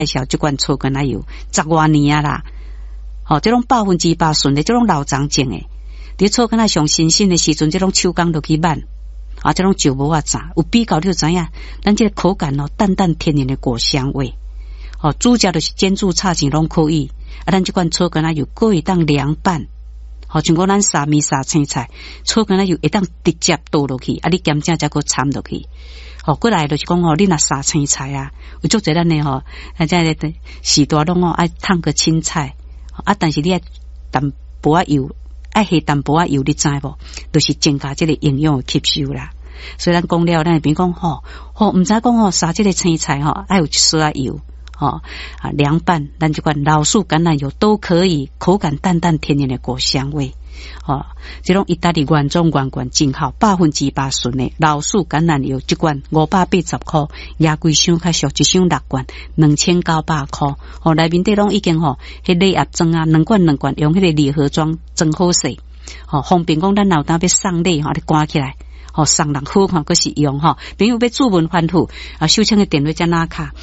介绍这款草根奶油10多年啊啦，这种100%纯的，这种老长种的，伫草根奶上新鲜的时阵，这种手工落去挽，这种就无啊炸，有比较你就知影，咱这个口感淡淡天然的果香味，主食就是煎煮炒钱拢可以，咱这款草根奶油可会当凉拌。像讲咱沙米沙青菜，草根奶油会当直接倒落去，你咸正再搁掺落去。过来就是讲你若沙青菜啊，有足侪咱的这个时段拢爱烫个青菜，但是你爱淡薄仔油，爱下淡薄仔油，你知无？就是增加这个营养的吸收啦。所以咱讲了，咱比如讲唔知讲沙这个青菜爱有一丝仔油。凉拌，咱这款老树橄榄油都可以，口感淡淡甜甜的果香味。这种意大利原装原罐真好，100%纯的老树橄榄油，这罐580块，野贵箱较俗，一箱6罐，2900块。内面底拢已经迄礼盒装啊，2罐用迄个礼盒装，装好势。方便讲咱老当要送礼你关起来。送人好看，佫是用朋友要注文吩咐收请的电话在哪卡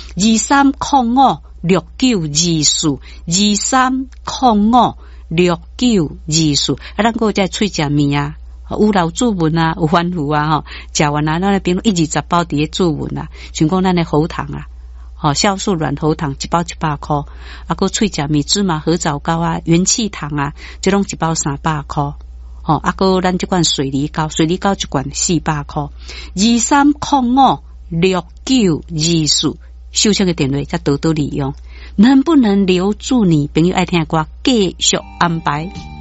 ？23056924，23056924。咱佫有在喙食面啊，有老注文啊，有吩咐啊食完啊，咱那边120包伫咧注文啊，像讲咱的喉糖啊。酵素软喉糖1包100块，佫喙食面芝麻合枣糕啊，元气糖啊，这拢1包300块。佫咱这款水梨膏一罐400块，23056924，收请的电话才多多利用，能不能留住你？朋友爱听的歌，继续安排。